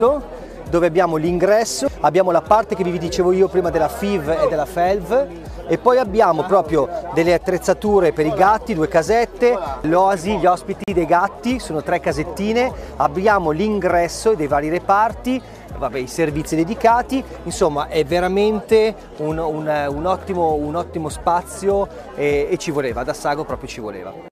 dove abbiamo l'ingresso, abbiamo la parte che vi dicevo io prima della FIV e della FELV, e poi abbiamo proprio delle attrezzature per i gatti, 2 casette, l'oasi, gli ospiti dei gatti, sono 3 casettine, abbiamo l'ingresso dei vari reparti, vabbè, i servizi dedicati, insomma è veramente un ottimo spazio e ci voleva, ad Assago proprio ci voleva.